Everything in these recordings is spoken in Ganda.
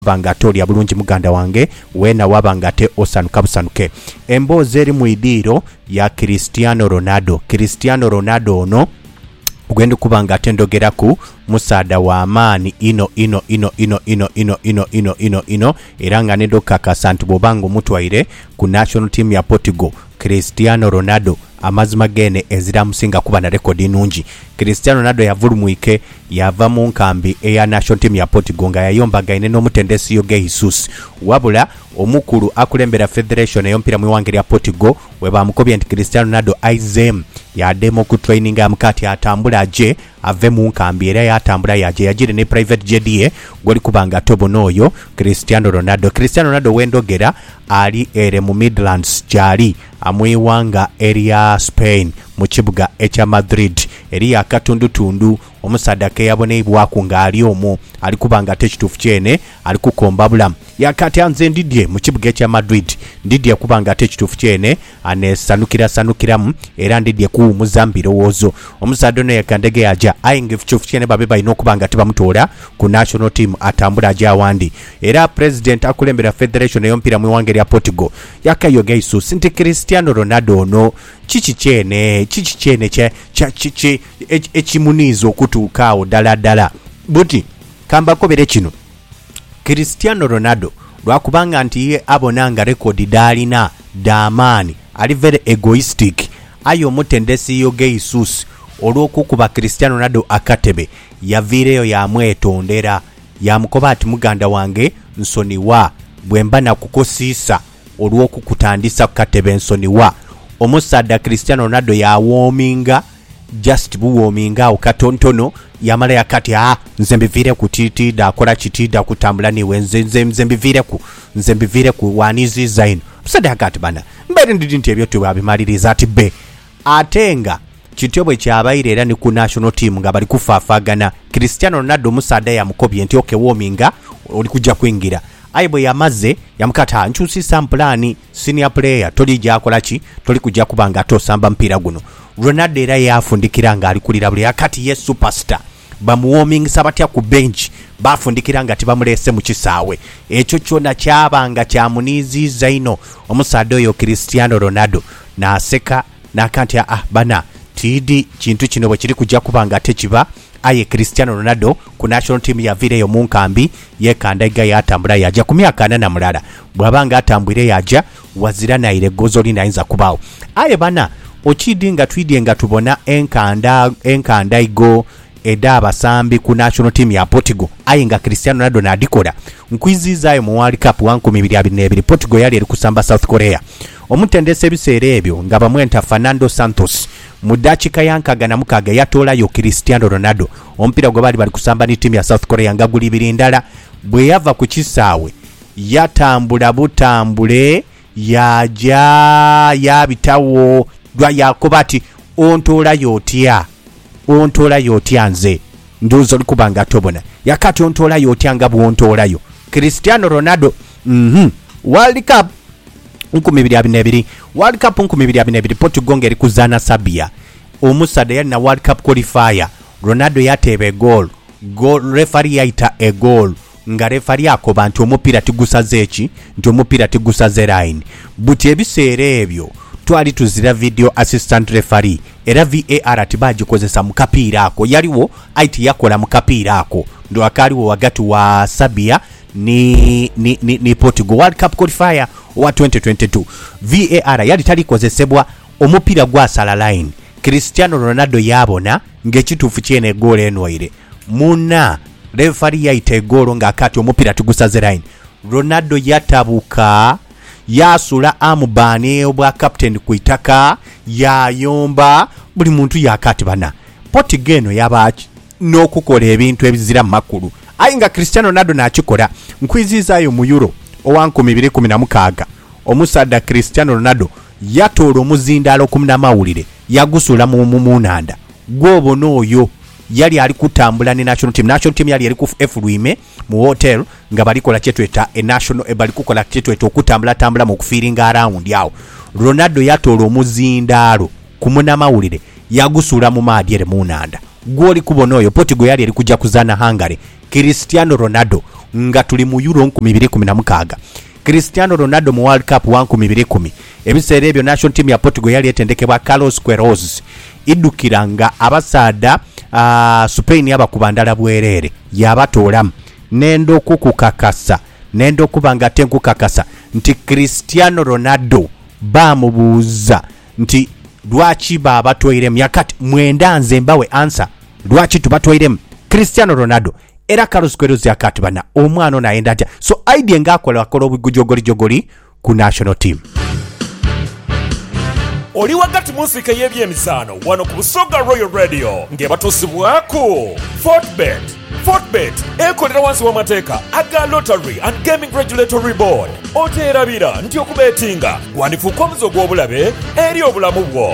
banga toli abulungi muganda wange wena wabanga te osanuka busanuke. Emboozi eri mu idiiro ya Cristiano Ronaldo ono ugenda kubanga atendogera ku musaada wa amaani ino era nga nedokakasa nti bw'obanga omutwaire ku national team ya Portugal Cristiano Ronaldo amazima gene eziramusinga kuba na rekodi nungi. Cristiano Ronaldo yavulumwike yava mu nkambi eya national team ya Portugal nga yayombagaine n'omutendesi yo Jesus wabula omukulu akulembera federation eyompira mu wange ya Portugal we bamukobye nti Cristiano Ronaldo aizem ya demo ku training amkati atambula aje ave mu nkambi era yatambula yaje yagire ne private jet goli kubanga tobo noyo Cristiano Ronaldo wendogera ali ere mu Midlands jali amwiwanga area Spain mu kibuga echa Madrid eri akatundu omusada ke yaboneibwaku nga ali omwo ali kubanga tekitufu kyene ali kukomba bulamu yakati anze ndidye mu kibuga echa Madrid ndidye kubanga tekitufu kyene anesanukiramu era ndidye ku muzambiro wozo omusada no yakandege yaja ayinga ekitufu kyene babe bayino kubanga tibamutola ku national team atambula aja wandi era president akulembera federation eyompira mu wange ya Portugal yakayoga Jesus nti Cristiano Ronaldo no chichi chene echimunizo okutuukaawo ddala buti kamba kobere kino Cristiano Ronaldo lwakubanga nti ye abonanga rekodi dalina damani ali very egoistic ayo omutendesi yo Jesus olw'okukuba Cristiano Ronaldo akatebe yavireyo yamwetondera yamukoba ati muganda wange nsoniwa bwemba nakukosiisa olw'okukutandisa kukatebe nsoniwa omusada Cristiano Ronaldo ya warminga just buwominga okatontono yamala yakati nze mbivire ku titi da kola kitida kutambula niwe nze mbivire ku wanizi zaino musada yakati bana mbere ndidi nti ebyo tubabimaliriza ati be atenga kitobwe kyabayire era ni ku national team nga bali kufaafagana Cristiano Ronaldo musada yamukobye nti okay wominga oli kujja kwingira ayibwe yamaze yamukata nchusi samplani senior player toli jakola ki toli kujja kubanga tosamba mpira guno Ronaldo era yafundikira nga ali kulira buli akati ye superstar bamuwarming sabatya ku bench bafundikira nga tibamulese mu kisaawe ekyo kyona kyabanga kyamuniziza ino omusada oyo Cristiano Ronaldo naseka nakanti bana tidi kintu kino bwe kiri kujja kubanga tekiba aye Cristiano Ronaldo ku national team ya vireyo mu nkambi yekandaga yatambula yaja ku myaka 4 mulala bwabanga atambwire yaja wazira naire gozoli nainza kubawo aye bana okidinga twidinga tubona enkanda igo eda abasambi ku national team ya Portugal aye nga Cristiano Ronaldo nadikola nkwizizayo mu World Cup 2022 Portugal yali eri kusamba South Korea omutendese ebiseera ebyo nga bamwenta Fernando Santos mu dakika yankagana mukaga yatolayo Cristiano Ronaldo ompira gwe bali kusamba ni team ya South Korea nga guli birindala bwe yava ku kisaawe yatambula butambule yaja yabitawo dwa yakobati ontola yotya nze nduzo likubanga tobona yakati ontola yotya nga bwontolayo Cristiano Ronaldo World Cup 2022 Portugal ngeri kuzana Sabia omusada yali na World Cup qualifier Ronaldo yatebe goal referee yaita a goal nga referee akoba nti omupira tigusaze eki nti omupira tigusaze line buti ebiseera ebyo twali tuzira video assistant referee era VAR tibagikozesa mu kapiira ako yaliwo IT yakola mu kapiira ako ndo akaliwo wagati wa Sabia ni Portugal World Cup qualifier wa 2022 VAR yali talikozesebwa omupira gwasala line Cristiano Ronaldo yabona ngekitufu kyene goal enwaire muna referee yaite goal nga akati omupira tugusaze line Ronaldo yatabuka yasula amubane obwa captain kuitaka yayomba buli muntu yakati bana Portugal yabachi n'okukola ebintu ebizira makulu ayinga Cristiano Ronaldo nakikola nkwizizayo mu Euro 2016 omusada Cristiano Ronaldo yatola omuzindalo kumna mawulire yagusula mu munanda gwobono oyo yali ali kutambula ne national team yali ali ku F-Luime mu hotel nga balikola kyetweta national bali kukola kyetweta okutambula mu kufiringa around yawo Ronaldo yatola omuzindalo kumuna mawulire yagusula mu madyere munanda gwoli kubono oyo Portugal yali ali kujja kuzana Hungary Cristiano Ronaldo nga tuli mu Euro 2016. Cristiano Ronaldo mu World Cup 2010 ebiseera ebyo national team ya Portugal yali etendekebwa Carlos Queiroz iddukiranga abasaada Spain yabakubandala bwerere yabatoolamu nendo okukukakasa nendo okubanga ate nkukakasa nti Cristiano Ronaldo bamubuuza nti lwaki babatwairemu yakati mwenda nze mbawe answer lwaki tubatwairemu Cristiano Ronaldo era Carlos Queiroz yakati bana omwana ono ayenda atya so idea ngakola obugujogoli ku national team. Oli wakati musika y'ebyemisaano wano ku Busoga Royal Radio ng'ebatusibwako Fortbet ekolera wansi w'amateeka aga Lottery and Gaming Regulatory Board. Oteerabira nti okubeetinga gwandifuuka omuze gw'obulabe eri obulamu bwo.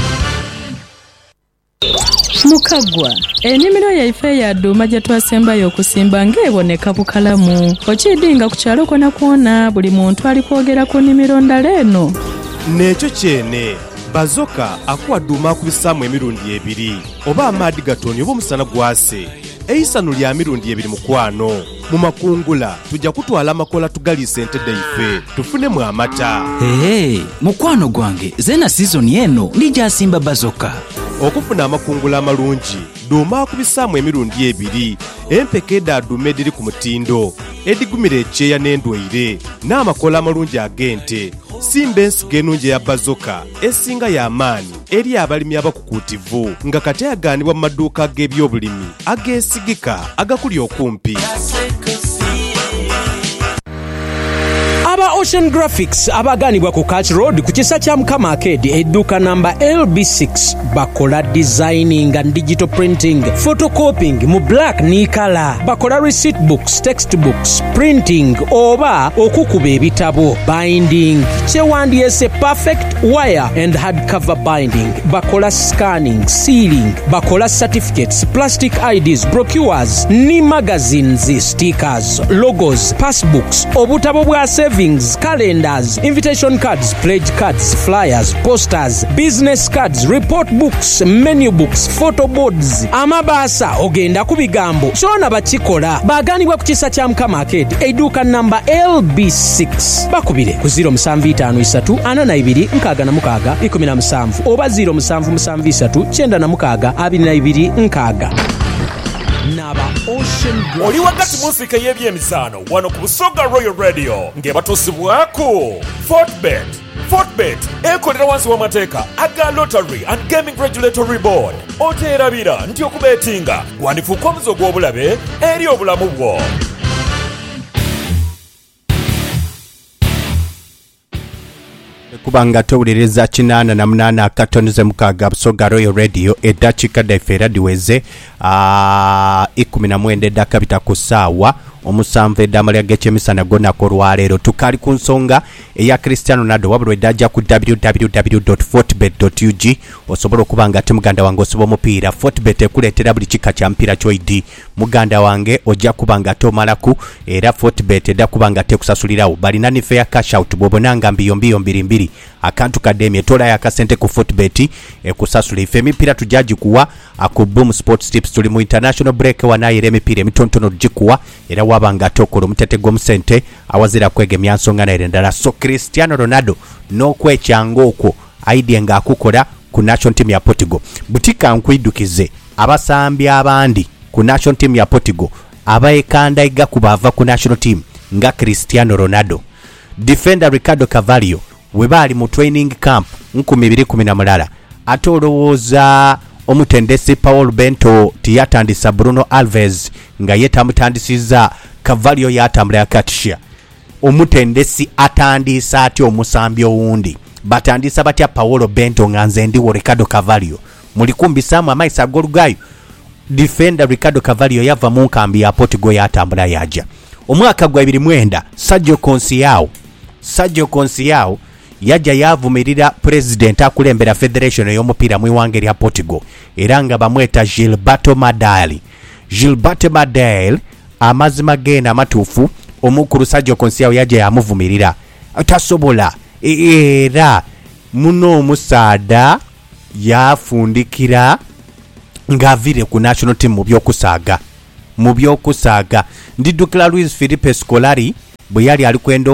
Mukagwa ennimiro yaife ya dduma gye twasembayo okusimba ng'eboneka bukalamu okidinga ku kyalo kona kwona buli muntu ali kwogera ku nnimiro ndala eno. Nekyo kyene Bazoka akuwa dduma akubisaamu emirundi ebiri oba amaadi gatonya oba omusana gwase eisano lya mirundi ebiri mukwano mu makungula tujja kutwala amakola tugaliise entedde ife tufunemu amata. Mukwano gwange zena season eno lijjasimba Bazoka okufuna amakungula amalungi dduma akubisaamu emirundi ebiri empeke eddaduma ediri ku mutindo edigumira ekyeya n'endwaire n'amakola amalungi ag'ente simba ensigo ennungi eya Bazoka esinga y'amaanyi eri abalimi abakukuutivu nga kati agaanibwa mu maduuka g'ebyobulimi ageesigika agakuli okumpi. Aba Ocean Graphics abaganibwa ku Catch Road ku kisa kya Mukama Arcade edduuka namba LB6 bakola designing and digital printing, photocopying mu black ne color, bakola receipt books, textbooks, printing oba okukuba ebitabo, binding kyewandyese perfect wire and hardcover binding, bakola scanning, sealing, bakola certificates, plastic IDs, brochures ne magazines, stickers, logos, passbooks, obutabo bwa savings, calendars, invitation cards, pledge cards, flyers, posters, business cards, report books, menu books, photo boards. Amabasa ogenda ku bigambo kyona bakikola baganibwa ku kisa kya Mukama Arcade edduuka namba LB6 bakubire ku 0753426617 oba 07739296 Naba Ocean Graphics. Oli wakati musika y'ebyemisaano wano ku Busoga Royal Radio ng'ebatusibwako Fortbet ekolera wansi w'amateeka aga Lottery and Gaming Regulatory Board. Oteerabira nti okubeetinga gwandifuuka omuze gw'obulabe eri obulamu bwo. Kubanga towuliriza 88 akatonoze mukaaga Busoga Royal Radio eddakiika ddaffe era diweze 19 eddaka bita ku ssaawa omusanvu eddamalya g'ekyemisana gonako olwaleero tukali ku nsonga eya Cristiano Ronaldo wabula eddajja ku www.fortbet.ug osobola okuba nga ate muganda wange osiba omupiira. Fortbet ekuleetera buli kika kya mpiira ky'oidi muganda wange ojja kuba nga tomalaku era Fortbet edda kuba nga tekusasulirawo balina ne fair cash out bw'obonanga mbiyo mbiri akantu kademye tolayo akasente ku Fortbet ekusasula ife emipiira tujagikuwa ku Boom Sports Tips tuli mu international break wanayira emipiira emitontono tugikuwa era wabanga tokola omutete gw'omusente awazira kwegemya nsonga nayo endala. So Cristiano Ronaldo n'okwekyanga okwo idea ng'akukola ku national team ya Portugal. Butika nkwidukize abasambi abandi ku national team ya Portugal abayekandayiga ku bava ku national team nga Cristiano Ronaldo, defender Ricardo Carvalho we bali mu training camp 2017 ate olowooza omutendesi Paulo Bento tiyatandisa Bruno Alves nga yetamutandisiza Carvalho yatambula yakatishia omutendesi atandisa ati omusambi owundi batandisa batya Paulo Bento nga nze ndiwo Ricardo Carvalho mulikumbisamu amaisa ag'olugayo. Defender Ricardo Carvalho yava mu nkambi ya Portugal yatambula yaja omwaka gwa 2009 Sergio Conceição yaja yavumirira president akulembera federation y'omupiira mu iwange lya Portugal era nga bamweta Gilberto Madel amazima genda matuufu omukulu Sergio Conceição yaja yamuvumirira tasobola era muno omusaada yafundikira ngavire ku national team mu byokusaaga mu byokusaaga. Ndiddukira Luis Felipe Scolari bwe yali ali kwenda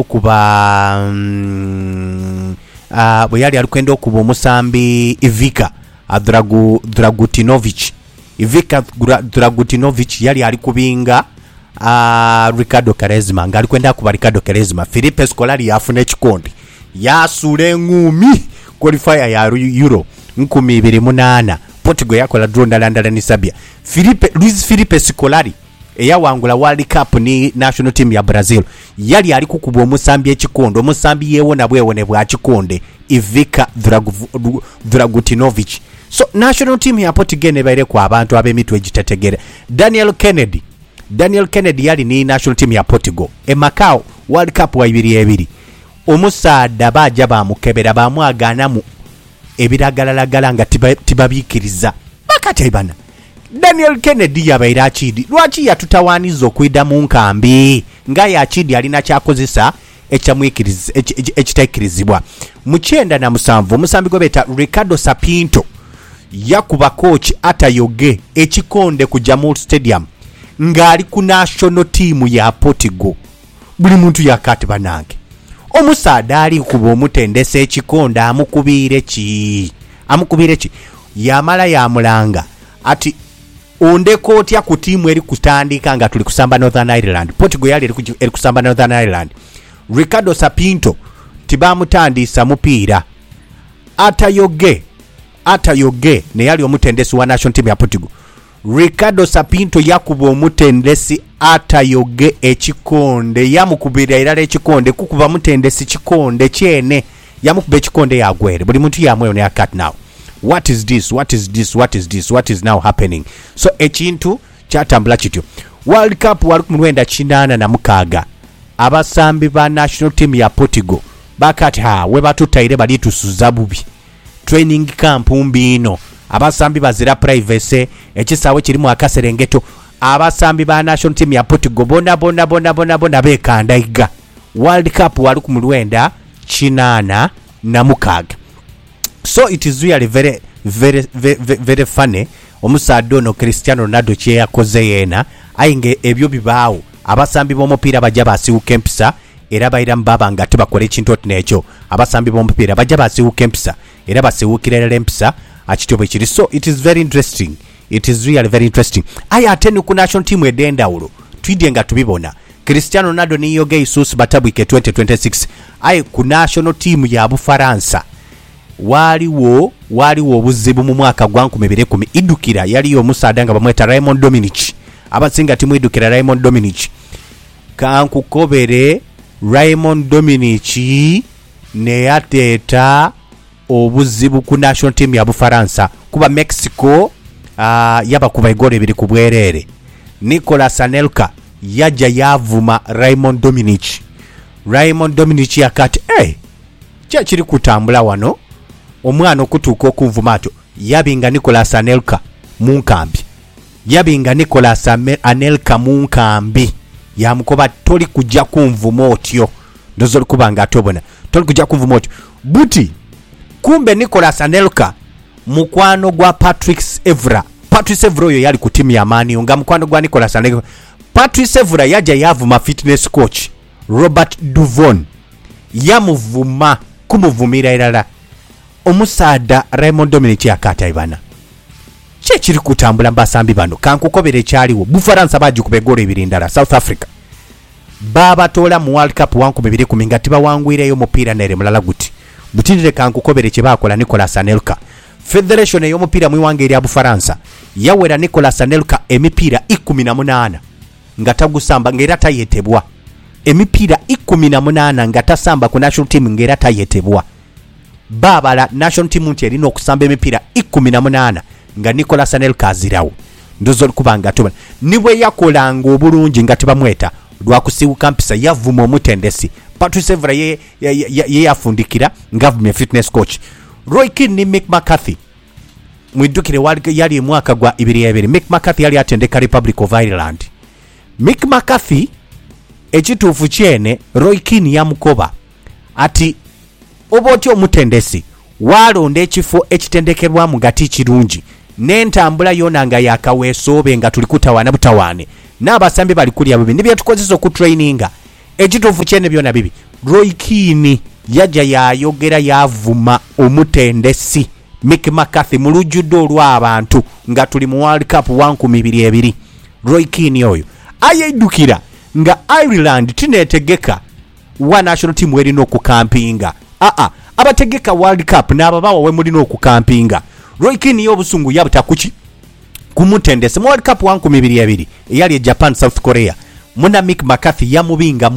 okuba omusambi Ivica Dragutinovic. Ivica Dragutinovic yali ali kubinga Ricardo Quaresma ng'ali kwenda kuba Ricardo Quaresma. Felipe Scolari yafuna ekikonde yasuula engumi qualifier ya Euro 2008. Portugal yakola draw ndala ni Serbia. Luis Felipe Scolari eyawangula World Cup ni national team ya Brazil yali ali kukuba omusambi ekikonde, omusambi yeewona bwewone bwa kikonde Ivica Dragutinovic. So national team ya Portugal ne baire ku abantu ab'emitwe egitetegere. Daniel Kennedy yali ni national team ya Portugal Macau World Cup wa 2022. Omusaada baja bamukebera bamwaganamu ebiragalagala nga tibabiikiriza bakati bana. Daniel Kennedy yabaire akidi lwaki yatutawaaniza okwida mu nkambi nga yakidi alina kyakozesa ekiteekirizibwa. Mu 97 omusambi gwe beta Ricardo Sapinto yakuba coach Atayoge ekikonde ku Jamul Stadium ng'ali ku national team ya Portugal. Buli muntu yakati banange omusaada ali kuba omutendesa ekikonde amukubire ki yamala yamulanga ati ondeko otya ku tiimu eri kutandika nga tuli kusamba Northern Ireland. Portugal yali eri kusamba Northern Ireland. Ricardo Sapinto tibamutandisa mupiira. Atayoge ne yali omutendesi wa national team ya Portugal. Ricardo Sapinto yakuba omutendesi Atayoge ekikonde yamukubira irala ekikonde kukuba mutendesi kikonde kyene yamukuba ekikonde yagwere. Buli muntu yamwe ne akat now. What is this now happening? So ekintu kyatambula kityo. World Cup wali ku 1986 abasambi ba national team ya Portugal bakati we batutaire bali tusuza bubi training camp mbino abasambi bazira privacy ekisawe kirimu akaserengeto abasambi ba national team ya Portugal bona bekandaiga. World Cup wali ku 1986. So it is really very funny omusaado no Cristiano Ronaldo kye yakoze yena ayinge ebyo bibaawo abasambi b'omupiira bajja basiwuka empisa era bayira mbaba nga tebakole ekintu otinekyo. Abasambi b'omupiira bajja basiwuka empisa era basiwukira empisa akityo bwe kiri. So it is very interesting. It is really very interesting. Aya ateni ku national team edendawulo twidye nga tubibona. Cristiano Ronaldo ni yoge isusu batabwike 2026 aye ku national team ya Bufaransa waliwo obuzibu mu mwaka gwa 2010 idukira yali omusaada nga bamweta Raymond Dominic. Abasinga timu idukira Raymond Dominic kankukobere Raymond Dominic ne yateta obuzibu ku national team ya Bufaransa kuba Mexico yaba kuba igore biri ku bwerere. Nicolas Anelka yajja yavuma Raymond Dominic yakati kiri kutambula wano omwana okutuuka okunvumato yabinga Nicolas Anelka munkambi yamukoba toli kujja kunvuma otyo ndozo likubanga atobona toli kujja kunvuma otyo buti kumbe Nicolas Anelka mukwano gwa Patrice Evra oyo yali ku timu ya Mani nga mukwano gwa Nicolas Anelka. Patrice Evra yajja yavuma fitness coach Robert Duvon yamuvuma kumuvumira irala omusaada Raymond Dominic yakata ibana kiri kutambula mbasambi bano kankukobere kyaliwo. Bufaransa baji kubegora ebirindala South Africa baba tola mu World Cup 2010 nga tibawangwireyo mupiira nere mulala guti butindire kankukobere kye bakola Nicolas Anelka. Federation y'omupiira mu wange ya Bufaransa yawera Nicolas Anelka emipiira 18 nga tagusamba ngera tayetebwa. Emipiira 18 nga tasamba ku national team ngera tayetebwa. Baba la national team nti erina okusamba emipiira 18 nga Nicolas Anelka azirawo ndozo kubanga toba nibwe yakolanga obulungi nga tebamweta lwakusiwuka mpisa yavuma omutendesi. Patrice Evra ye yafundikira ngavuma fitness coach. Roy Keane ni Mick McCarthy mwidukire yali mwaka gwa 2022. Mick McCarthy yali atendeka Republic of Ireland. Mick McCarthy ekituufu kyene Roy Keane yamukoba ati oboti omutendesi walonda ekifo ekitendekerwa mu gati kirungi n'entambula yona nga yakaweesoobe nga tuli kutawaana butawaane n'abasambi bali kulya bubi nibyo tukozesa okutraininga ekituufu kyene byona bibi. Roy Keane yajja yayogera yavuma omutendesi Mick McCarthy mu lujjudde olw'abantu nga tuli mu World Cup 1-2. Roy Keane oyo ayeddukira nga Ireland tineetegeka wa national team werina okukampinga. Abategeka World Cup n'ababawa we mulina okukampinga. Roy Keane y'obusungu yabutakuki kumutendese mu World Cup 1-2 eyali Japan South Korea. Muna Mick McCarthy yamubinga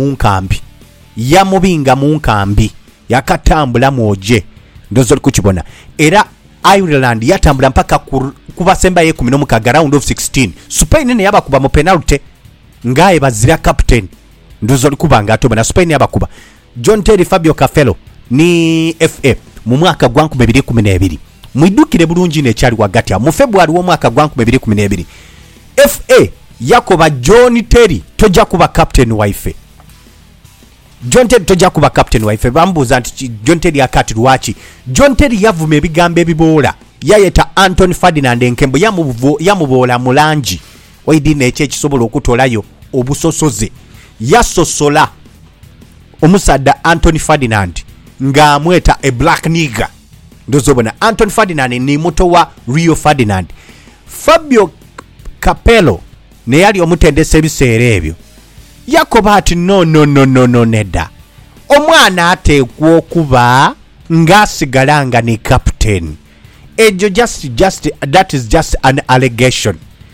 mu nkambi yakatambula mwoje ndozo kukibona. Era Ireland yatambula mpaka kubasemba ye 16 round of 16. Spain ne yabakuba mu penalty ngaye bazira captain ndozo likubanga atobana. Spain yabakuba John Terry, Fabio Capello ni FA mu mwaka gwa 2012. Mwidukire bulungi ne kyali wagati mu February wo mwaka gwa 2012. FA yakoba John Terry tojja kuba captain waife. John Terry tojja kuba captain waife. Bambuza nti John Terry akati lwachi. John Terry yavume ebigambo ebibola yayeta Anthony Ferdinand enkembo yamubola mulangi waidine ekisobola okutolayo obusosoze yasosola omusadda Anthony Ferdinand nga amweta a black nigger. Ndozobona Anthony Ferdinand ni muto wa Rio Ferdinand. Fabio Capello ne yali omutendese ebiseera ebyo yakoba ati no nedda omwana ateekwa okuba ng'asigalanga ne captain. Ejo that is just an allegation.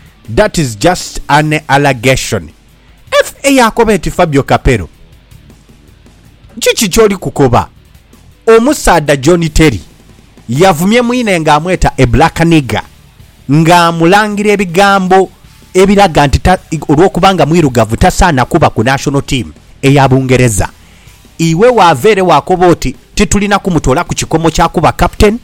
FA yakoba eti Fabio Capello kiki kyoli kukoba omusaada John Terry yavumye mwine nga amweta a black nigger nga amulangira ebigambo ebiraga nti olw'okubanga mwirugavu tasaana kuba ku national team eya Bungereza. Iwe waveere wakoba oti titulina kumutola ku kikomo kyakuba captain.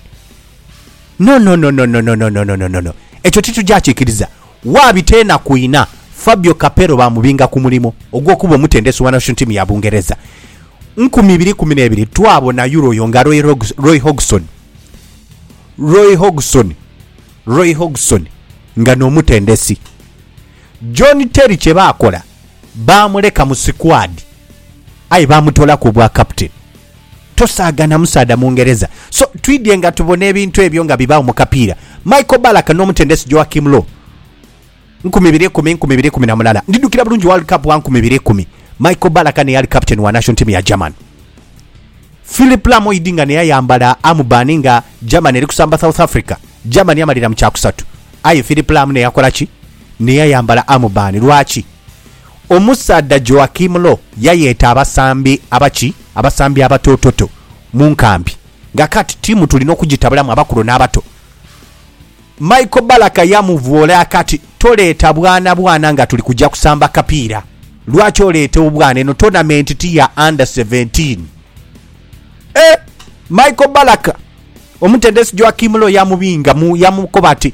No. Ekyo titujjakikiriza. Wabiteena kuina Fabio Capello bamubinga ku mulimo ogw'okuba omutendesi wa national team ya Bungereza. 2012 twabona Euro yonga Roy Hodgson nga n'omutendesi. John Terry kye baakola baamuleka mu squad ayi baamutola ku bwa captain. Tosaagana musaada Mungereza. So twidye nga tubone ebintu ebyo nga bibaawo mu kapiira. Michael Ballack n'omutendesi Joachim Low 2010 ndidukira bulungi World Cup 2010. Michael Ballack ne yali captain wa national team ya German. Philip Lam oidinga ne yayambala amubani nga German eri kusamba South Africa. German yamalira mu kyakusatu. Aye Philip Lam ne yakola ki? Ne yayambala amubani. Lwaki? Omusaada Joachim Low yayeta abasambi abatototo mu nkambi. Nga kati timu tulina okugitabulamu abakulu n'abato. Michael Ballack yamuvuola akati toleeta bwana nga tuli kujja kusamba kapiira. Lwaki oleeta obwana eno tournament ti ya under 17. Michael Ballack omutendesi Joachim Low yamubinga yamukoba ati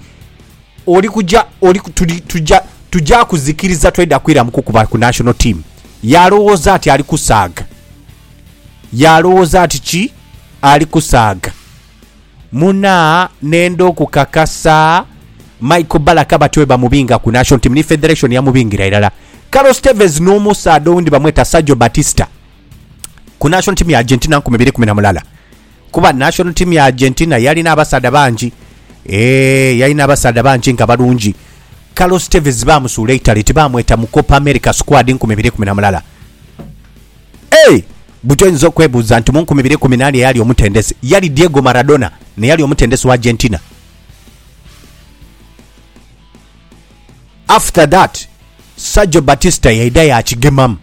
tujja kuzikiriza tweda kwira mukukuba ku national team. Yalowooza ati ali kusaaga. Yalowooza ati ki ali kusaaga. Muna nendo kukakasa Michael Ballack batwe bamubinga ku national team ni federation yamubingira irala. Carlos Tevez n'omusaada ondi bamweta Sergio Batista ku national team ya Argentina 2010 kuba national team ya Argentina yalina abasaada bangi yalina abasaada bangi nga balungi. Carlos Tevez bamusuula Italy tibamweta mu Copa America squad 2010. Butonzo kwebuza nti mu 2018 yali omutendesi yali Diego Maradona ne yali omutendesi wa Argentina. After that Sergio Batista yaida ya kigemamu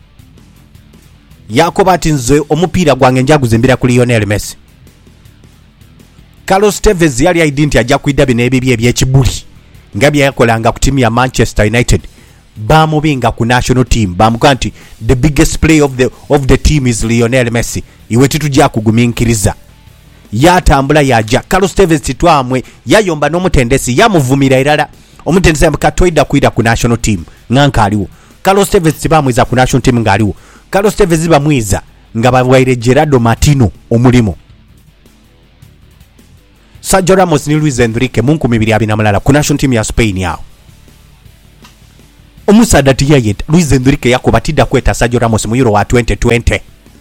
yakoba ati nze omupiira gwange njaguzembera ku Lionel Messi. Carlos Tevez yali identity ajja kuidda bino ebibye ebyekibuli nga byakolanga ku timu ya Manchester United. Bamubinga ku national team bamuga nti the biggest player of the team is Lionel Messi. Iwe titujja kuguminkiriza. Yatambula yaja Carlos Tevez titwamwe yayomba n'omutendesi yamuvumira irala. Omutendesi amukatoida kuida ku national team nganka aliwo. Carlos Tevez bamwiza ku national team ngaliwo. Carlos Tevez bamwiza nga bawaire Gerardo Martino omulimo. Sergio Ramos ni Luis Enrique mu 2020 ku national team ya Spain yao. omusaada tiyayeta Luiz Enrique yakuba tidda kweta Sergio Ramos mu Euro wa 2020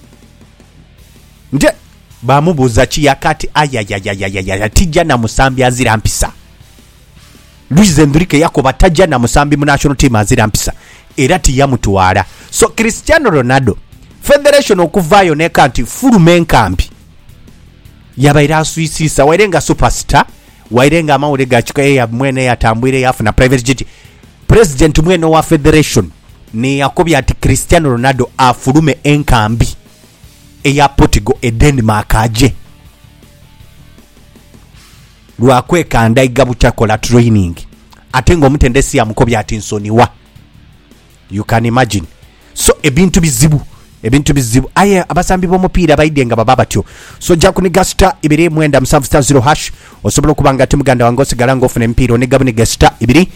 nte bamubuuza kiyakati ayayayayaya tijja na musambi azira mpisa Luiz Enrique yakuba tajja na musambi mu national team azira mpisa era tiyamutwala. So Cristiano Ronaldo Federation okuvaayo nekanti fulume enkambi yabaira aswisisa wairenga superstar wairenga amawule gachikaye ya mwene yatambwire yafuna private jet president mwene wa federation ni yakobya ati Cristiano Ronaldo afulume enkambi eya Portugal e Denmark aje lwakweka ndaigabu chakola training atengo mutendesi ya mukobya ati nsoniwa. You can imagine. So ebintu bizibu aye abasambi bomupiira bayidenga baba tyo. So jakuniga star 2 osobola kubanga timuganda wange osigala ngofuna empiiro ne gabuni gesta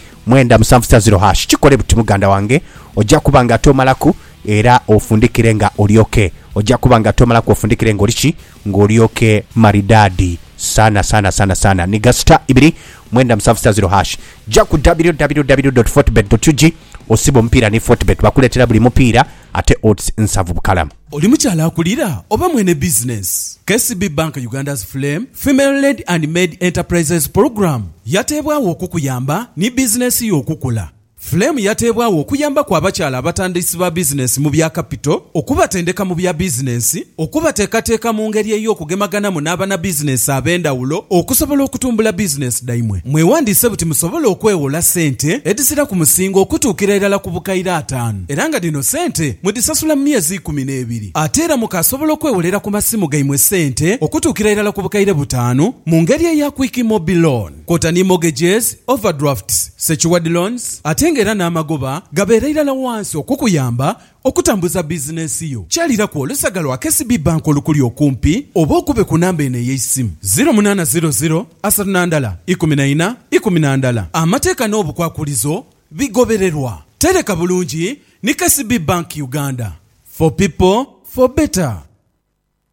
2 chikole buti muganda wange ojja kubanga tomalaku era ofundikire nga olioke ojja kubanga tomalaku ofundikire nga olichi ngolioke maridadi sana niga star 2 jaku www.fortbet.ug osibo mpira ni Fortbet bakuletera buli mupiira ate odds nsavu bukalamu. Oli mukyala akulira oba mwene business. KCB Bank Uganda's Flame Female Led and Made Enterprises Program yateebwawo okukuyamba ni business y'okukula. Flame yateebwawo okuyamba kwa abakyala abatandisi ba business mu bya capital, okubatendeka mu bya business, okubateekateeka mu ngeri ey'okugemagana mu n'abana business ab'endawulo, okusobola okutumbula business daimwe. Mwewandiise buti musobola okwewola ssente edisira ku musingo okutuukira erala ku bukayira 5 era nga dino ssente mudisasula mu myezi 12 ate era mukasobola okwewolera ku masimu gaimwe ssente okutuukira erala ku bukayira 5 mu ngeri eya quick mobile loan, kotani mortgages, overdrafts, secured loans atengera n'amagoba gabeera irala wansi okukuyamba okutambuza bizinesi yo. Kyalira ku olusagalo KCB Bank olukuli okumpi oba okube ku namba eno ey'essimu 0800 34 14. Amateeka n'obukwakulizo bigobererwa. Tereka bulungi ni KCB Bank Uganda. For people, for better.